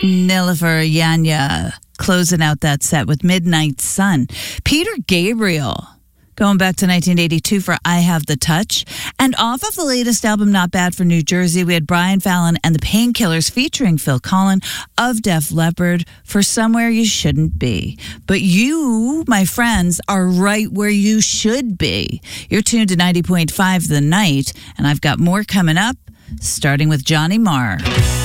Nilüfer Yanya closing out that set with Midnight Sun. Peter Gabriel going back to 1982 for I Have the Touch. And off of the latest album, Not Bad for New Jersey, we had Brian Fallon and the Painkillers featuring Phil Collin of Def Leppard for Somewhere You Shouldn't Be. But you, my friends, are right where you should be. You're tuned to 90.5 The Night, and I've got more coming up, starting with Johnny Marr.